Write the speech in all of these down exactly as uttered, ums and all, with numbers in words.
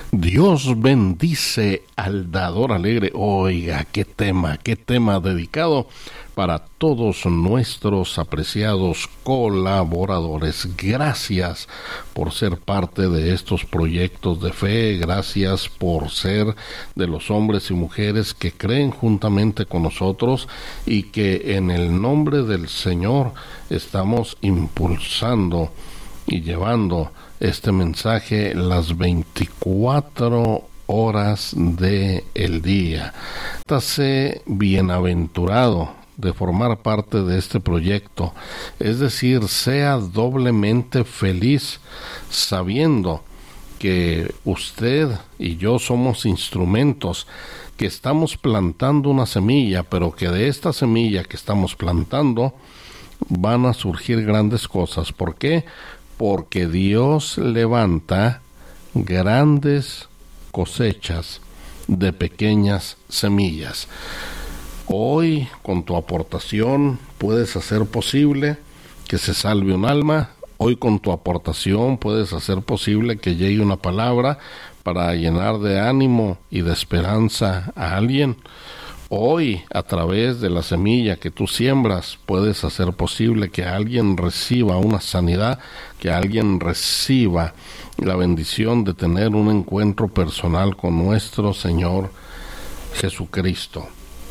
Dios bendice al dador alegre. Oiga, qué tema, qué tema dedicado para todos nuestros apreciados colaboradores. Gracias por ser parte de estos proyectos de fe. Gracias por ser de los hombres y mujeres que creen juntamente con nosotros y que en el nombre del Señor estamos impulsando y llevando este mensaje las veinticuatro horas del día. Siéntase bienaventurado de formar parte de este proyecto, es decir, sea doblemente feliz sabiendo que usted y yo somos instrumentos, que estamos plantando una semilla, pero que de esta semilla que estamos plantando van a surgir grandes cosas. ¿Por qué? Porque Dios levanta grandes cosechas de pequeñas semillas. Hoy, con tu aportación, puedes hacer posible que se salve un alma. Hoy, con tu aportación, puedes hacer posible que llegue una palabra para llenar de ánimo y de esperanza a alguien. Hoy, a través de la semilla que tú siembras, puedes hacer posible que alguien reciba una sanidad, que alguien reciba la bendición de tener un encuentro personal con nuestro Señor Jesucristo.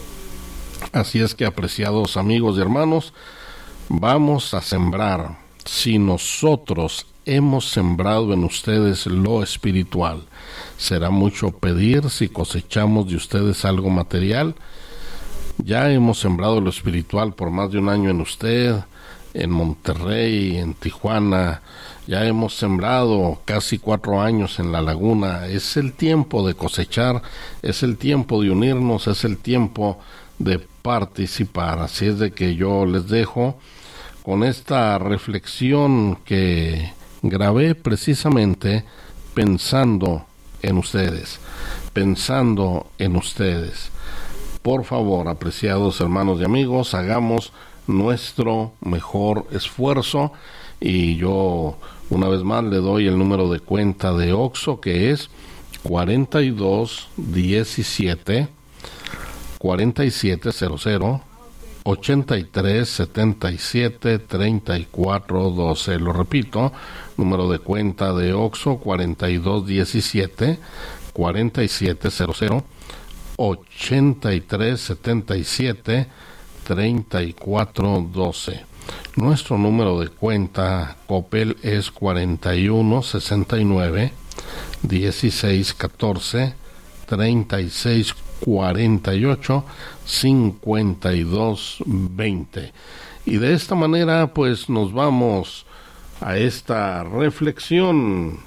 Así es que, apreciados amigos y hermanos, vamos a sembrar. Si nosotros hemos sembrado en ustedes lo espiritual, será mucho pedir si cosechamos de ustedes algo material. Ya hemos sembrado lo espiritual por más de un año en usted, en Monterrey, en Tijuana. Ya hemos sembrado casi cuatro años en La Laguna. Es el tiempo de cosechar, es el tiempo de unirnos, es el tiempo de participar. Así es de que yo les dejo con esta reflexión que grabé precisamente pensando en ustedes, pensando en ustedes. Por favor, apreciados hermanos y amigos, hagamos nuestro mejor esfuerzo, y yo una vez más le doy el número de cuenta de Oxxo, que es cuarenta y dos diecisiete cuarenta y siete cero cero ochenta y tres setenta y siete treinta y cuatro doce. Lo repito, número de cuenta de Oxxo cuarenta y dos diecisiete cuarenta y siete cero cero ochenta y tres setenta y siete treinta y cuatro doce. Nuestro número de cuenta Coppel es cuarenta y uno sesenta y nueve dieciséis catorce treinta y seis cuarenta y ocho cincuenta y dos veinte. Y de esta manera pues nos vamos a esta reflexión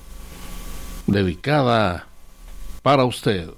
dedicada para usted.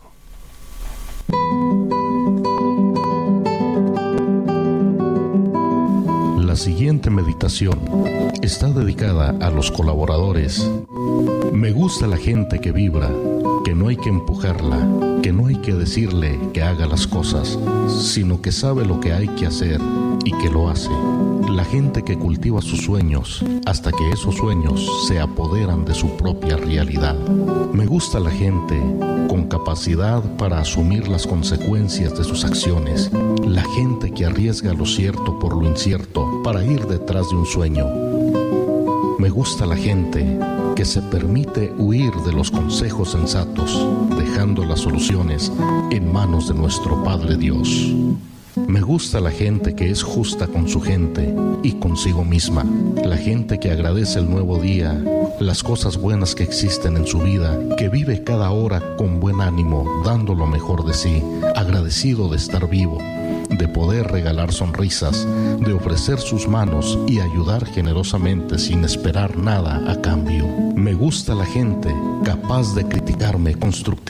La siguiente meditación está dedicada a los colaboradores. Me gusta la gente que vibra, que no hay que empujarla, que no hay que decirle que haga las cosas, sino que sabe lo que hay que hacer y que lo hace. La gente que cultiva sus sueños hasta que esos sueños se apoderan de su propia realidad. Me gusta la gente con capacidad para asumir las consecuencias de sus acciones. La gente que arriesga lo cierto por lo incierto para ir detrás de un sueño. Me gusta la gente que se permite huir de los consejos sensatos, dejando las soluciones en manos de nuestro Padre Dios. Me gusta la gente que es justa con su gente y consigo misma, la gente que agradece el nuevo día, las cosas buenas que existen en su vida, que vive cada hora con buen ánimo, dando lo mejor de sí, agradecido de estar vivo, de poder regalar sonrisas, de ofrecer sus manos y ayudar generosamente sin esperar nada a cambio. Me gusta la gente capaz de criticarme constructivamente